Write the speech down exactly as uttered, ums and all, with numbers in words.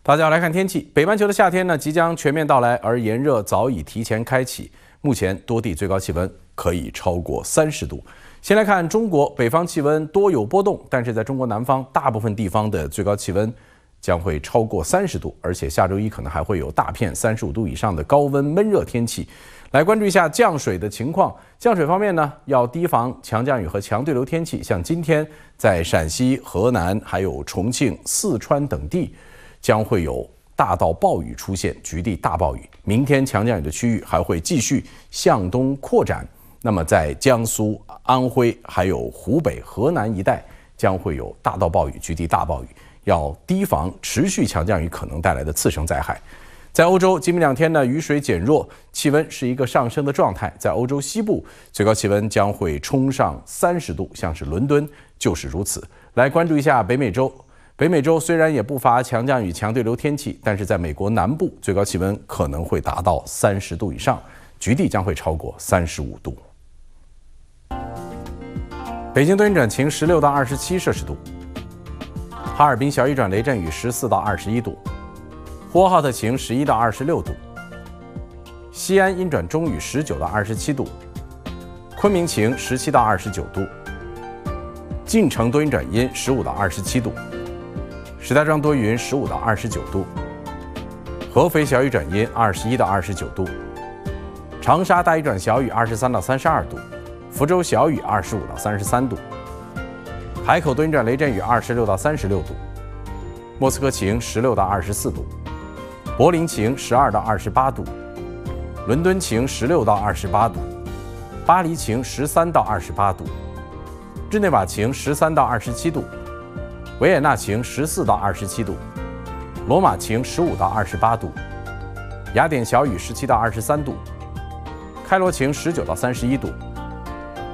大家来看天气，北半球的夏天呢即将全面到来，而炎热早已提前开启。目前多地最高气温可以超过三十度。先来看中国北方气温多有波动，但是在中国南方大部分地方的最高气温将会超过三十度，而且下周一可能还会有大片三十五度以上的高温闷热天气。来关注一下降水的情况。降水方面呢，要提防强降雨和强对流天气，像今天在陕西、河南、还有重庆、四川等地将会有大到暴雨出现，局地大暴雨。明天强降雨的区域还会继续向东扩展，那么在江苏、安徽还有湖北、河南一带将会有大到暴雨、局地大暴雨，要提防持续强降雨可能带来的次生灾害。在欧洲，今明两天呢，雨水减弱，气温是一个上升的状态。在欧洲西部，最高气温将会冲上三十度，像是伦敦就是如此。来关注一下北美洲。北美洲虽然也不乏强降雨、强对流天气，但是在美国南部，最高气温可能会达到三十度以上，局地将会超过三十五度。北京多云转晴，十六到二十七摄氏度；哈尔滨小雨转雷阵雨，十四到二十一度；呼和浩特晴，十一到二十六度；西安阴转中雨，十九到二十七度；昆明晴，十七到二十九度；晋城多云转阴，十五到二十七度；石家庄多云，十五到二十九度；合肥小雨转阴，二十一到二十九度；长沙大雨转小雨，二十三到三十二度；福州小雨，二十五到三十三度；海口多云转雷阵雨，二十六到三十六度；莫斯科晴，十六到二十四度；柏林晴，十二到二十八度；伦敦晴，十六到二十八度；巴黎晴，十三到二十八度；日内瓦晴，十三到二十七度；维也纳晴，十四到二十七度；罗马晴，十五到二十八度；雅典小雨，十七到二十三度；开罗晴，十九到三十一度；